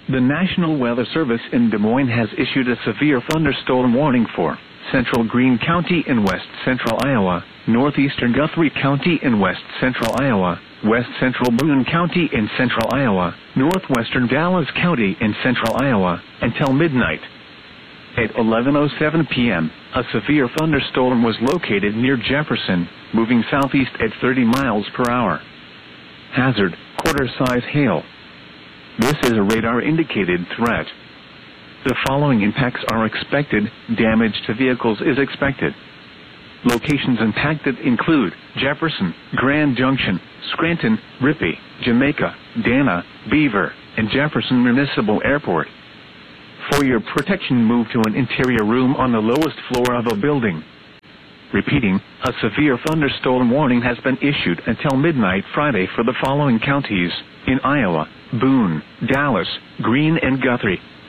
The National Weather Service in Des Moines has issued a severe thunderstorm warning for central Greene County in west central Iowa, northeastern Guthrie County in west central Iowa, west central Boone County in central Iowa, northwestern Dallas County in central Iowa, until midnight. At 11:07 p.m., a severe thunderstorm was located near Jefferson, moving southeast at 30 miles per hour. Hazard, quarter-size hail. This is a radar-indicated threat. The following impacts are expected. Damage to vehicles is expected. Locations impacted include Jefferson, Grand Junction, Scranton, Ripley, Jamaica, Dana, Beaver, and Jefferson Municipal Airport. For your protection, move to an interior room on the lowest floor of a building. Repeating, a severe thunderstorm warning has been issued until midnight Friday for the following counties in Iowa: Boone, Dallas, Greene, and Guthrie.